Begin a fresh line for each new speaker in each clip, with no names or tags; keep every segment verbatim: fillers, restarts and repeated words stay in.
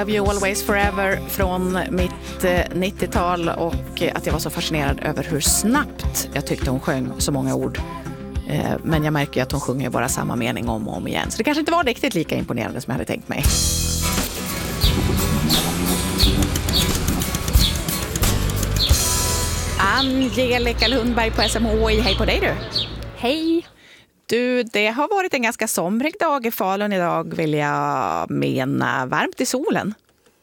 Love You Always Forever från mitt nittiotal och att jag var så fascinerad över hur snabbt jag tyckte hon sjöng så många ord. Men jag märker ju att hon sjunger bara samma mening om och om igen. Så det kanske inte var riktigt lika imponerande som jag hade tänkt mig. Angelica Lundberg på S M H I. Hej på dig du.
Hej.
Du, det har varit en ganska somrig dag i Falun idag vill jag mena. Varmt i solen.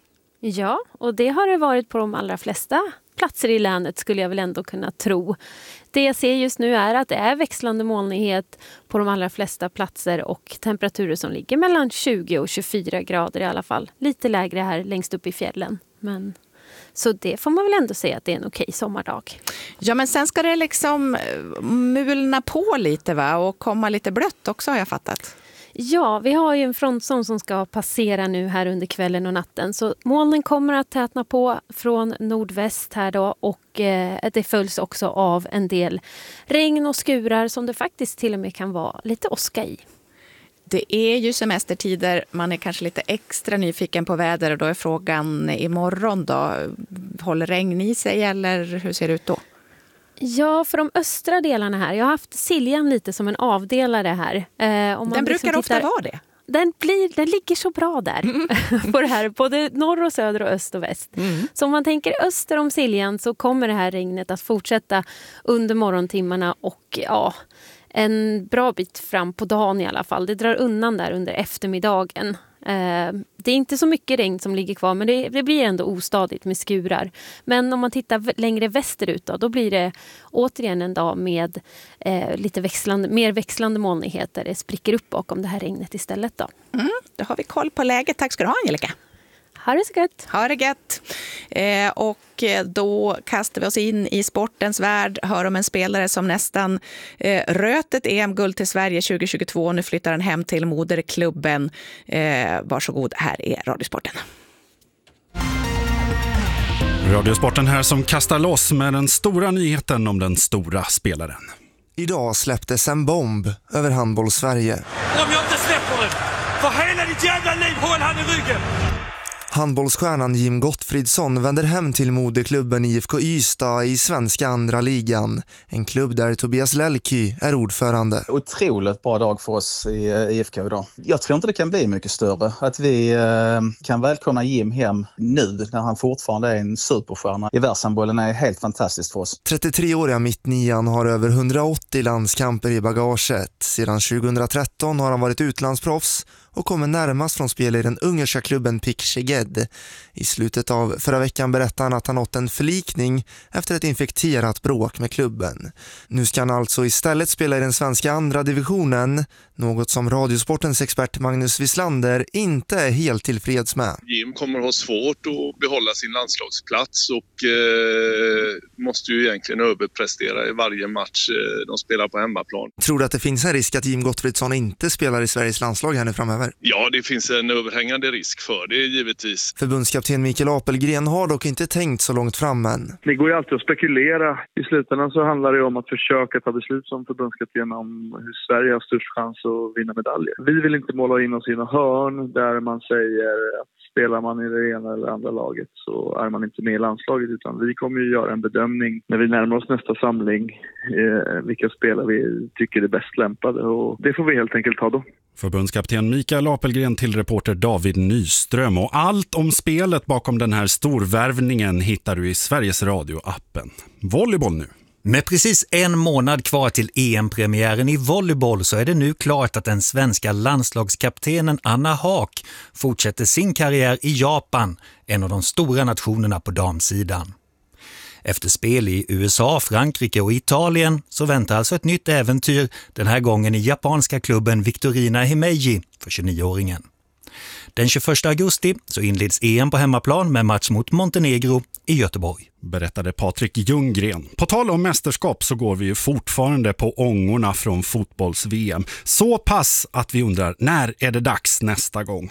Ja, och det har det varit på de allra flesta platser i länet skulle jag väl ändå kunna tro. Det jag ser just nu är att det är växlande molnighet på de allra flesta platser och temperaturer som ligger mellan tjugo och tjugofyra grader i alla fall. Lite lägre här längst upp i fjällen, men... Så det får man väl ändå säga att det är en okej sommardag.
Ja, men sen ska det liksom mulna på lite va? Och komma lite blött också har jag fattat.
Ja, vi har ju en frontzon som ska passera nu här under kvällen och natten. Så molnen kommer att tätna på från nordväst här då. Och eh, det följs också av en del regn och skurar som det faktiskt till och med kan vara lite åska i.
Det är ju semestertider, man är kanske lite extra nyfiken på väder och då är frågan imorgon då, håller regn i sig eller hur ser det ut då?
Ja, för de östra delarna här, jag har haft Siljan lite som en avdelare här. Eh, om man
den brukar
liksom
ofta
tittar,
vara det.
Den, blir, den ligger så bra där, mm. på det här, både norr och söder och öst och väst. Mm. Så om man tänker öster om Siljan så kommer det här regnet att fortsätta under morgontimmarna och ja... en bra bit fram på dagen i alla fall. Det drar undan där under eftermiddagen. Eh, det är inte så mycket regn som ligger kvar men det, det blir ändå ostadigt med skurar. Men om man tittar v- längre västerut då, då blir det återigen en dag med eh, lite växlande, mer växlande molnigheter. Det spricker upp bakom det här regnet istället då.
Mm, då har vi koll på läget. Tack ska du ha Angelica.
Ha det så gött.
Ha det gött. Eh, och då kastar vi oss in i sportens värld. Hör om en spelare som nästan eh, röt ett E M-guld till Sverige tjugo tjugotvå. Nu flyttar han hem till moderklubben. Eh, varsågod, här är Radiosporten.
Radiosporten här som kastar loss med den stora nyheten om den stora spelaren.
Idag släpptes en bomb över handboll-Sverige.
Om jag inte släpper den, för hela ditt jävla liv håll han i ryggen!
Handbollsstjärnan Jim Gottfridsson vänder hem till moderklubben I F K Ystad i svenska andra ligan. En klubb där Tobias Lelky är ordförande.
Otroligt bra dag för oss i I F K idag. Jag tror inte det kan bli mycket större. Att vi eh, kan välkomna Jim hem nu när han fortfarande är en superstjärna i världshandbollen är helt fantastiskt för oss.
trettiotre-åriga mittnian har över hundraåttio landskamper i bagaget. Sedan tjugohundratretton har han varit utlandsproffs och kommer närmast från spel i den ungerska klubben Pik Szeged. I slutet av förra veckan berättade han att han nått en förlikning efter ett infekterat bråk med klubben. Nu ska han alltså istället spela i den svenska andra divisionen, något som Radiosportens expert Magnus Wislander inte är helt tillfreds med.
Jim kommer ha svårt att behålla sin landslagsplats och eh, måste ju egentligen överprestera i varje match eh, de spelar på hemmaplan.
Tror du att det finns en risk att Jim Gottfridsson inte spelar i Sveriges landslag här nu framöver?
Ja, det finns en överhängande risk för det givetvis.
Förbundskapten Mikael Apelgren har dock inte tänkt så långt fram än.
Det går ju alltid att spekulera. I slutändan så handlar det om att försöka ta beslut som förbundskapten om hur Sverige har störst chans att vinna medaljer. Vi vill inte måla in oss i någon hörn där man säger att spelar man i det ena eller andra laget så är man inte med i landslaget, utan vi kommer ju göra en bedömning när vi närmar oss nästa samling eh, vilka spelare vi tycker är bäst lämpade, och det får vi helt enkelt ta då.
Förbundskapten Mikael Apelgren till reporter David Nyström. Och allt om spelet bakom den här storvärvningen hittar du i Sveriges Radio-appen. Volleyboll nu.
Med precis en månad kvar till E M-premiären i volleyboll så är det nu klart att den svenska landslagskaptenen Anna Haak fortsätter sin karriär i Japan, en av de stora nationerna på damsidan. Efter spel i U S A, Frankrike och Italien så väntar alltså ett nytt äventyr, den här gången i japanska klubben Victorina Himeji för tjugonioåringen. Den tjugoförsta augusti så inleds E M på hemmaplan med match mot Montenegro i Göteborg.
Berättade Patrik Ljunggren. På tal om mästerskap så går vi ju fortfarande på ångorna från fotbolls-V M. Så pass att vi undrar, när är det dags nästa gång?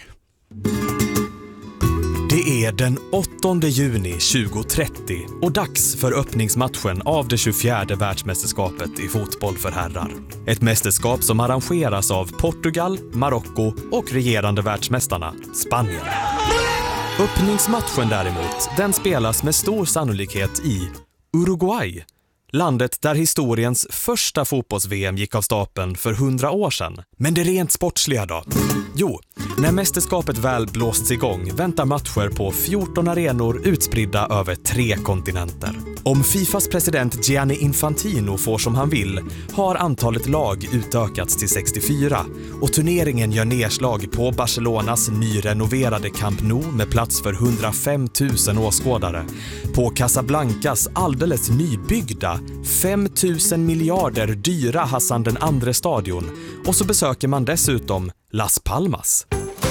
Det är den åttonde juni tjugohundratrettio och dags för öppningsmatchen av det tjugofjärde världsmästerskapet i fotboll för herrar. Ett mästerskap som arrangeras av Portugal, Marocko och regerande världsmästarna Spanien. Öppningsmatchen däremot, den spelas med stor sannolikhet i Uruguay. Landet där historiens första fotbolls-V M gick av stapeln för hundra år sedan. Men det rent sportsliga då? Jo, när mästerskapet väl blåsts igång väntar matcher på fjorton arenor utspridda över tre kontinenter. Om Fifas president Gianni Infantino får som han vill har antalet lag utökats till sextiofyra och turneringen gör nedslag på Barcelonas nyrenoverade Camp Nou med plats för hundrafem tusen åskådare, på Casablancas alldeles nybyggda fem tusen miljarder dyra Hassan den andre stadion och så besöker man dessutom Las Palmas.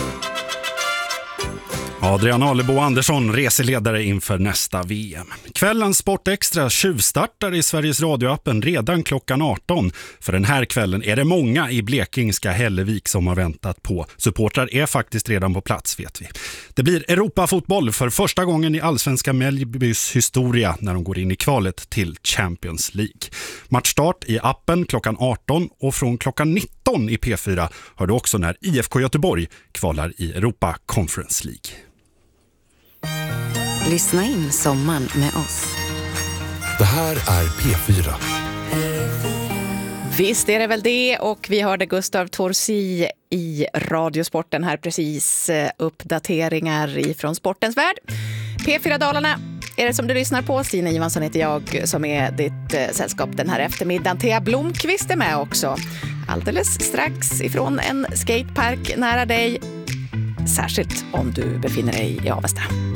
Adrian Alebo Andersson, reseledare inför nästa V M. Kvällens Sportextra tjuvstartar i Sveriges radioappen redan klockan arton. För den här kvällen är det många i blekingska Hällevik som har väntat på. Supportrar är faktiskt redan på plats, vet vi. Det blir Europafotboll för första gången i allsvenska Mellbys historia när de går in i kvalet till Champions League. Matchstart i appen klockan arton och från klockan nitton i P fyra hör du också när I F K Göteborg kvalar i Europa Conference League.
Lyssna in sommaren med oss.
Det här är P fyra.
Visst är det väl det, och vi hörde Gustav Torsi i Radiosporten här precis. Uppdateringar ifrån sportens värld. P fyra Dalarna är det som du lyssnar på. Stina Ivansson heter jag som är ditt eh, sällskap den här eftermiddagen. Thea Blomqvist är med också. Alldeles strax ifrån en skatepark nära dig. Särskilt om du befinner dig i Avesta.